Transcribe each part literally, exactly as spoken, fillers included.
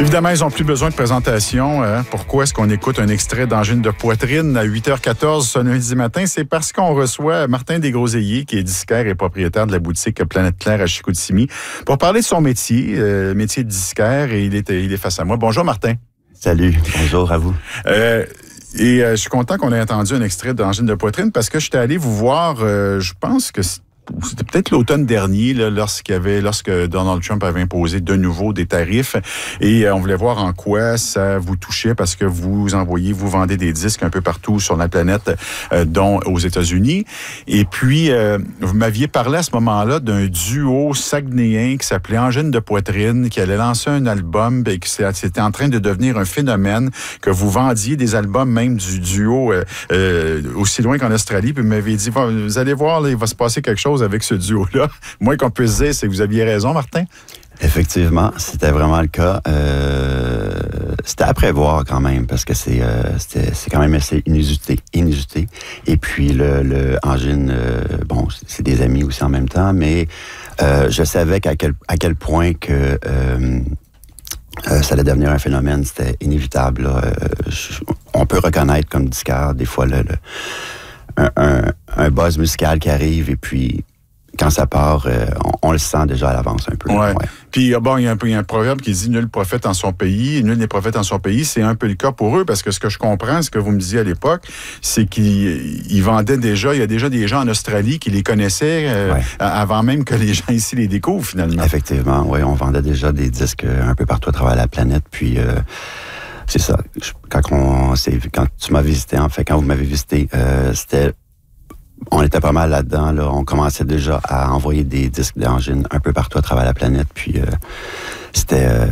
Évidemment, ils n'ont plus besoin de présentation. Hein? Pourquoi est-ce qu'on écoute un extrait d'Angine de poitrine à huit heures quatorze ce lundi matin? C'est parce qu'on reçoit Martin Desgroseilliers, qui est disquaire et propriétaire de la boutique Planète Claire à Chicoutimi, pour parler de son métier, euh, métier de disquaire, et il est, il est face à moi. Bonjour, Martin. Salut, bonjour à vous. Euh, et euh, je suis content qu'on ait entendu un extrait d'Angine de poitrine parce que j'étais allé vous voir, euh, je pense que c'était peut-être l'automne dernier, là, lorsqu'il y avait, lorsque Donald Trump avait imposé de nouveau des tarifs. Et euh, on voulait voir en quoi ça vous touchait parce que vous envoyez, vous vendez des disques un peu partout sur la planète, euh, dont aux États-Unis. Et puis, euh, vous m'aviez parlé à ce moment-là d'un duo saguenéen qui s'appelait Angine de poitrine, qui allait lancer un album et qui c'était en train de devenir un phénomène, que vous vendiez des albums même du duo euh, euh, aussi loin qu'en Australie. Puis vous m'avez dit, vous allez voir, là, il va se passer quelque chose avec ce duo-là. Moins qu'on puisse dire, c'est que vous aviez raison, Martin. Effectivement, c'était vraiment le cas. Euh, c'était à prévoir quand même, parce que c'est euh, c'était, c'est quand même assez inusité. inusité. Et puis, le, le Angine, euh, bon, c'est des amis aussi en même temps, mais euh, je savais qu'à quel, à quel point que euh, euh, ça allait devenir un phénomène, c'était inévitable. Là. Euh, je, on peut reconnaître comme disquaire, des fois, le, le Un, un, un buzz musical qui arrive et puis quand ça part, euh, on, on le sent déjà à l'avance un peu. Ouais. Ouais. Puis bon, il y a un peu, il y a un proverbe qui dit nul prophète en son pays, nul n'est prophète en son pays. C'est un peu le cas pour eux parce que ce que je comprends, ce que vous me disiez à l'époque, c'est qu'ils ils vendaient déjà, il y a déjà des gens en Australie qui les connaissaient euh, ouais. avant même que les gens ici les découvrent finalement. Effectivement, oui, on vendait déjà des disques un peu partout à travers la planète. Puis euh, c'est ça. Quand on, c'est, quand tu m'as visité, en fait, quand vous m'avez visité, euh, c'était, on était pas mal là-dedans. Là, on commençait déjà à envoyer des disques d'Angine un peu partout à travers la planète. Puis euh, c'était, euh,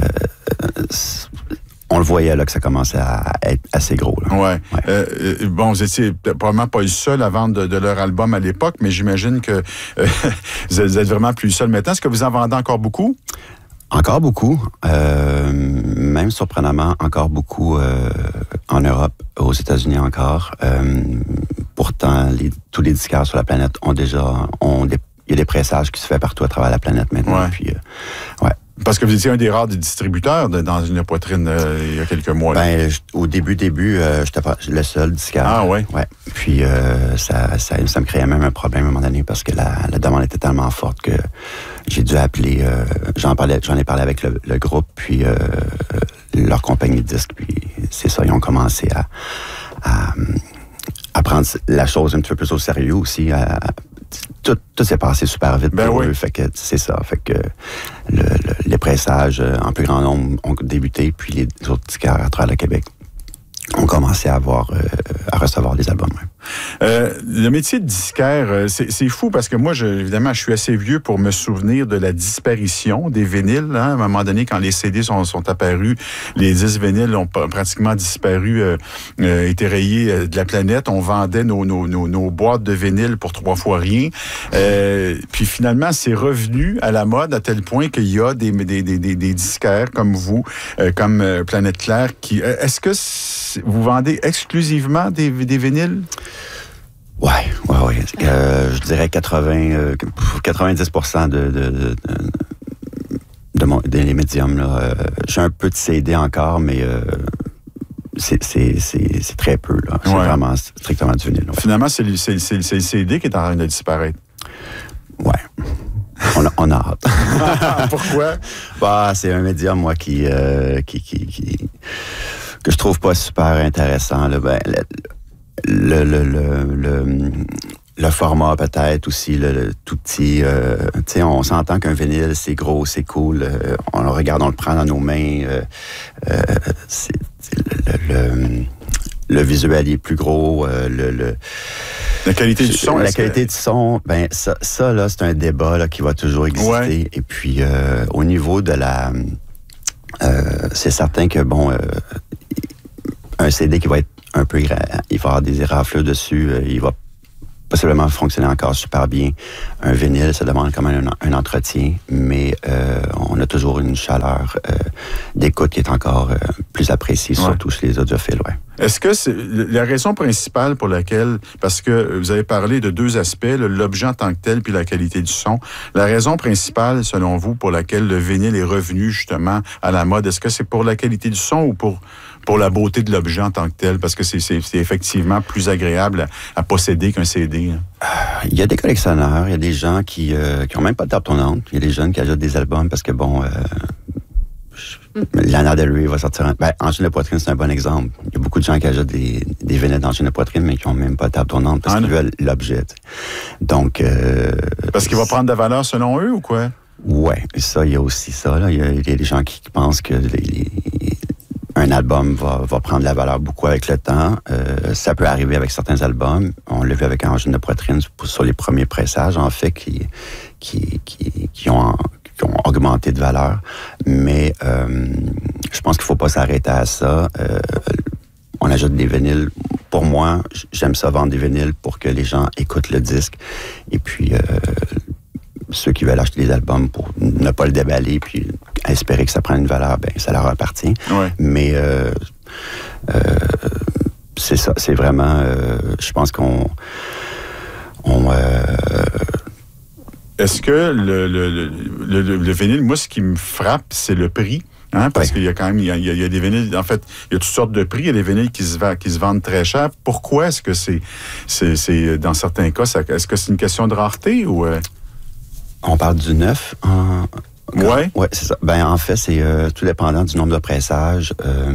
on le voyait là que ça commençait à être assez gros. Là. Ouais. ouais. Euh, bon, vous étiez probablement pas le seul à vendre de, de leur album à l'époque, mais j'imagine que euh, vous êtes vraiment plus le seul maintenant. Est-ce que vous en vendez encore beaucoup? Encore beaucoup, euh, même surprenamment, encore beaucoup euh, en Europe, aux États-Unis encore. Euh, pourtant, les, tous les disquaires sur la planète ont déjà, ont des, il y a des pressages qui se font partout à travers la planète maintenant. Ouais. Puis, euh, ouais. Parce que vous étiez un des rares des distributeurs de, dans une poitrine euh, il y a quelques mois. Là. Ben, au début, début, euh, j'étais pas le seul disquaire. Ah ouais. Ouais. Puis euh, ça, ça, ça me créait même un problème à un moment donné parce que la, la demande était tellement forte que j'ai dû appeler. Euh, j'en parlais, j'en ai parlé avec le, le groupe, puis euh, leur compagnie de disques, puis c'est ça, ils ont commencé à, à, à prendre la chose un petit peu plus au sérieux aussi. À, Tout, tout s'est passé super vite ben pour oui. eux. Fait que c'est ça. Fait que le, le, les pressages en plus grand nombre ont débuté, puis les autres disquaires à travers le Québec ont commencé à avoir euh, à recevoir des albums. Euh, le métier de disquaire, c'est, c'est fou parce que moi, je, évidemment, je suis assez vieux pour me souvenir de la disparition des vinyles. Hein. À un moment donné, quand les C D sont, sont apparus, les disques vinyles ont pratiquement disparu, euh, euh, été rayés de la planète. On vendait nos, nos, nos, nos boîtes de vinyles pour trois fois rien. Euh, puis finalement, c'est revenu à la mode à tel point qu'il y a des, des, des, des, des disquaires comme vous, euh, comme euh, Planète Claire, qui... Euh, est-ce que c'est, vous vendez exclusivement des, des vinyles? Ouais, ouais, ouais. Euh, je dirais quatre-vingts, euh, quatre-vingt-dix pour cent de, de, de, de, mon, de les médiums. Là. Euh, j'ai un peu de C D encore, mais euh, c'est, c'est, c'est, c'est très peu. Là. C'est ouais. vraiment strictement du vinyle. Ouais. Finalement, c'est le, c'est, c'est, c'est le C D qui est en train de disparaître. Ouais. On a, on a hâte. Pourquoi? Bah, c'est un médium, moi, qui, euh, qui, qui, qui que je trouve pas super intéressant. Là. Ben, le, Le, le, le, le, le format peut-être aussi, le, le tout petit. Euh, tu sais, on s'entend qu'un vinyle, c'est gros, c'est cool. Euh, on le regarde, on le prend dans nos mains. Euh, euh, c'est, c'est le, le, le, le visuel est plus gros. Euh, le, le, la qualité du son. La qualité que... du son, ben ça, ça là, c'est un débat là, qui va toujours exister. Ouais. Et puis, euh, au niveau de la... Euh, c'est certain que, bon, euh, un C D qui va être un peu, il va y avoir des éraflures dessus, il va possiblement fonctionner encore super bien. Un vinyle, ça demande quand même un, un entretien, mais euh, on a toujours une chaleur euh, d'écoute qui est encore euh, plus appréciée, ouais. surtout chez les audiophiles. Ouais. Est-ce que c'est la raison principale pour laquelle, parce que vous avez parlé de deux aspects, l'objet en tant que tel puis la qualité du son, la raison principale, selon vous, pour laquelle le vinyle est revenu justement à la mode, est-ce que c'est pour la qualité du son ou pour, pour la beauté de l'objet en tant que tel? Parce que c'est, c'est, c'est effectivement plus agréable à, à posséder qu'un C D. Hein. Il y a des collectionneurs, il y a des gens qui euh, qui ont même pas de table tournante, il y a des jeunes qui achètent des albums parce que bon... Euh, Lana Del Rey va sortir un... Ben, Angine de poitrine, c'est un bon exemple. Il y a beaucoup de gens qui achètent des, des vinyles d'Angine de poitrine, mais qui n'ont même pas de table tournante parce ah, qu'ils veulent l'objet. Donc... Euh, parce qu'il va prendre de la valeur selon eux ou quoi? Ouais, ça, il y a aussi ça. Là. Il, y a, il y a des gens qui, qui pensent que les, les, un album va, va prendre de la valeur beaucoup avec le temps. Euh, ça peut arriver avec certains albums. On l'a vu avec Angine de poitrine sur les premiers pressages, en fait, qui, qui, qui, qui ont... qui ont augmenté de valeur, mais euh, je pense qu'il ne faut pas s'arrêter à ça. Euh, on achète des vinyles. Pour moi, j'aime ça vendre des vinyles pour que les gens écoutent le disque. Et puis, euh, ceux qui veulent acheter des albums pour ne pas le déballer puis espérer que ça prenne une valeur, ben ça leur appartient. Ouais. Mais euh, euh, c'est ça, c'est vraiment... Euh, je pense qu'on... On, euh, Est-ce que le, le, le, le, le vinyle, moi, ce qui me frappe, c'est le prix. Hein, parce oui. qu'il y a quand même, il y a, il y a des vinyles, en fait, il y a toutes sortes de prix. Il y a des vinyles qui se, qui se vendent très cher. Pourquoi est-ce que c'est, c'est, c'est dans certains cas, ça, est-ce que c'est une question de rareté ou... Euh... On parle du neuf en... Oui. Oui, c'est ça. Ben, en fait, c'est euh, tout dépendant du nombre de pressages. Euh,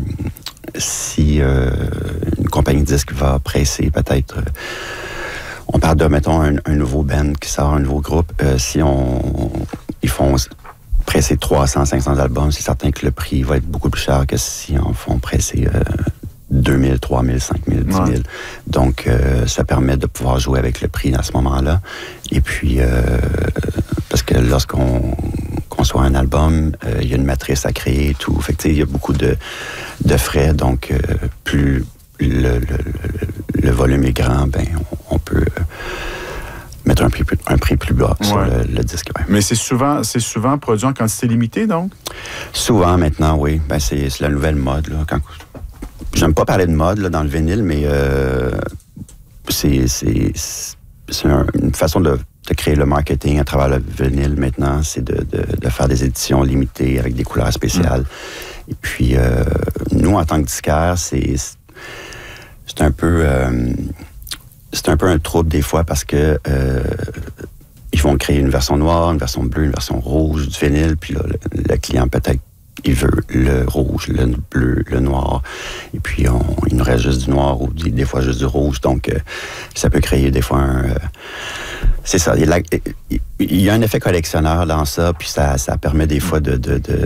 si euh, une compagnie de disques va presser peut-être... Euh, on parle de, mettons, un, un nouveau band qui sort, un nouveau groupe. Euh, si on, ils font presser trois cents, cinq cents albums, c'est certain que le prix va être beaucoup plus cher que si on font presser euh, deux mille, trois mille, cinq mille, dix mille. Ouais. Donc, euh, ça permet de pouvoir jouer avec le prix à ce moment-là. Et puis, euh, parce que lorsqu'on conçoit un album, il euh, y a une matrice à créer et tout. Fait que, il y a beaucoup de, de frais. Donc, euh, plus le, le, le, le volume est grand, ben on, on peut euh, mettre un prix, un prix plus bas ouais. sur le, le disque. Ouais. Mais c'est souvent, c'est souvent produit en quantité limitée, donc? Souvent, maintenant, oui. Ben, c'est, c'est la nouvelle mode. Là. Quand, j'aime pas parler de mode là, dans le vinyle, mais euh, c'est, c'est, c'est un, une façon de, de créer le marketing à travers le vinyle maintenant. C'est de, de, de faire des éditions limitées avec des couleurs spéciales. Mmh. Et puis, euh, nous, en tant que disquaires, c'est... C'est un peu, euh, c'est un peu un trouble des fois parce que euh, ils vont créer une version noire, une version bleue, une version rouge du vinyle, puis là, le, le client peut-être il veut le rouge, le bleu, le noir, et puis on, il nous reste juste du noir ou des, des fois juste du rouge, donc euh, ça peut créer des fois un... Euh, c'est ça, il y, a, il y a un effet collectionneur dans ça, puis ça, ça permet des fois de... de, de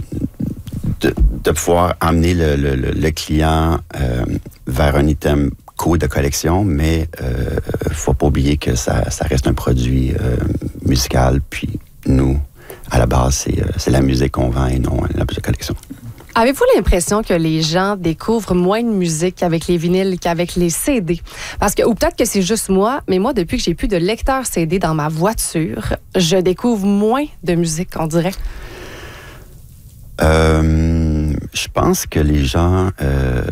De, de pouvoir amener le, le, le client euh, vers un item cool de collection, mais il euh, ne faut pas oublier que ça, ça reste un produit euh, musical. Puis nous, à la base, c'est, c'est la musique qu'on vend et non l'objet de collection. Avez-vous l'impression que les gens découvrent moins de musique avec les vinyles qu'avec les C D? Parce que, ou peut-être que c'est juste moi, mais moi, depuis que j'ai plus de lecteur C D dans ma voiture, je découvre moins de musique, on dirait. Euh, je pense que les gens, euh,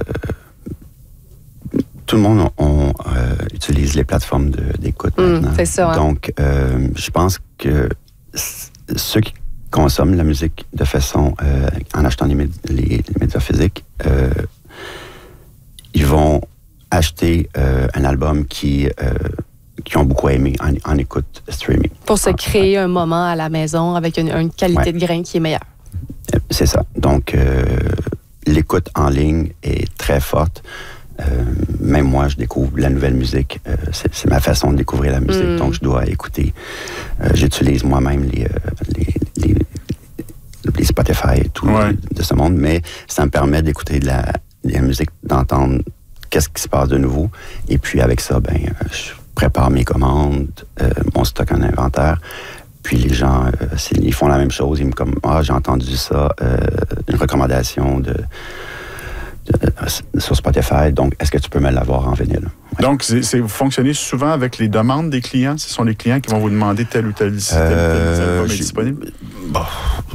tout le monde on, euh, utilise les plateformes de, d'écoute mmh, maintenant. C'est ça. Hein? Donc, euh, je pense que c- ceux qui consomment la musique de façon, euh, en achetant les, médi- les, les médias physiques, euh, ils vont acheter euh, un album qui... Euh, qui ont beaucoup aimé en, en écoute streaming. Pour se créer ah, un moment à la maison avec une, une qualité ouais. de grain qui est meilleure. C'est ça. Donc, euh, l'écoute en ligne est très forte. Euh, même moi, je découvre la nouvelle musique. Euh, c'est, c'est ma façon de découvrir la musique. Mm. Donc, je dois écouter. Euh, j'utilise moi-même les, euh, les, les, les Spotify et tout ouais. de, de ce monde. Mais ça me permet d'écouter de la, de la musique, d'entendre qu'est-ce qui se passe de nouveau. Et puis, avec ça, ben, je prépare mes commandes, euh, mon stock en inventaire. Puis les gens, euh, ils font la même chose. Ils me comme, ah, j'ai entendu ça, euh, une recommandation de, de, de, sur Spotify. Donc, est-ce que tu peux me l'avoir en vinyle? Ouais. Donc, c'est, c'est, vous fonctionnez souvent avec les demandes des clients? Ce sont les clients qui vont vous demander tel ou tel, tel, tel, tel album est disponible? Bon,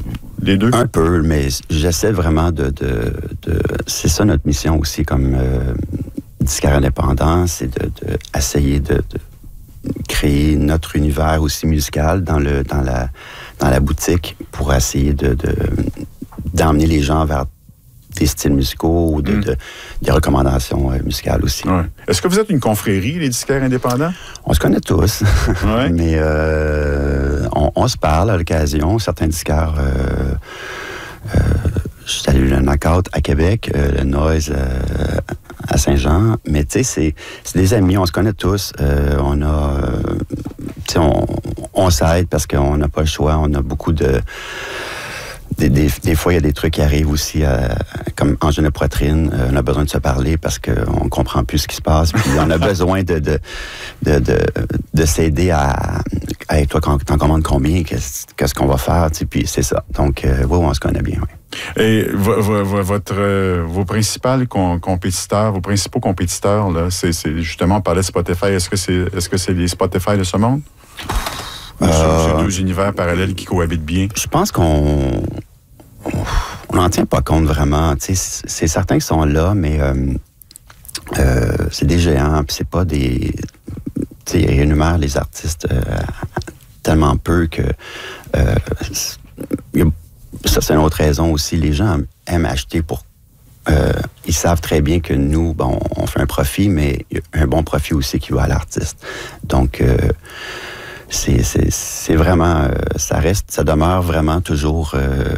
les deux? Un peu, mais j'essaie vraiment de... de, de c'est ça notre mission aussi comme euh, disquaire indépendant, c'est de, de essayer de, de créer notre univers aussi musical dans, le, dans, la, dans la boutique pour essayer de, de, d'emmener les gens vers des styles musicaux ou de, mm. de, des recommandations euh, musicales aussi. Ouais. Est-ce que vous êtes une confrérie, les disquaires indépendants? On se connaît tous, ouais. mais euh, on, on se parle à l'occasion. Certains disquaires, euh, euh, je salue le Knockout à Québec, euh, le Noise euh, à Saint-Jean, mais tu sais, c'est, c'est des amis, on se connaît tous. Euh, on a, euh, tu sais, on, on s'aide parce qu'on n'a pas le choix, on a beaucoup de... Des, des, des fois, il y a des trucs qui arrivent aussi, euh, comme angine de poitrine. Euh, on a besoin de se parler parce qu'on ne comprend plus ce qui se passe. Puis on a besoin de, de, de, de, de s'aider à... Hey, toi, quand t'en commandes combien? Qu'est-ce, qu'est-ce qu'on va faire? Tu sais, puis c'est ça. Donc, euh, oui, on se connaît bien, oui. Et vo, vo, votre, euh, vos principaux com- compétiteurs, vos principaux compétiteurs, là, c'est, c'est justement, on parlait de Spotify. Est-ce que c'est, est-ce que c'est les Spotify de ce monde? Ou euh, c'est deux univers parallèles qui cohabitent bien? Je pense qu'on on n'en tient pas compte vraiment. T'sais, c'est certains qui sont là, mais euh, euh, c'est des géants, puis c'est pas des... T'sais, ils énumèrent les artistes euh, tellement peu que... Euh, ça, c'est une autre raison aussi. Les gens aiment acheter pour... Euh, ils savent très bien que nous, bon, on fait un profit, mais un bon profit aussi qui va à l'artiste. Donc... Euh, C'est, c'est, c'est vraiment, euh, ça reste, ça demeure vraiment toujours, euh,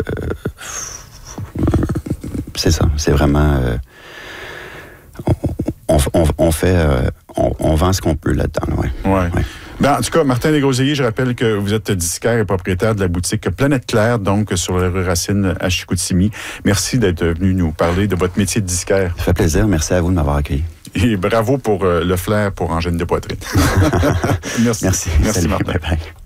c'est ça, c'est vraiment, euh, on, on, on fait, euh, on, on vend ce qu'on peut là-dedans, ouais. Ouais. ouais. Ben, en tout cas, Martin Desgroseilliers, je rappelle que vous êtes disquaire et propriétaire de la boutique Planète Claire, donc sur la rue Racine à Chicoutimi. Merci d'être venu nous parler de votre métier de disquaire. Ça fait plaisir, merci à vous de m'avoir accueilli. Et bravo pour euh, le flair pour angine de poitrine. Merci. Merci. Merci, Salut, Martin. bye bye.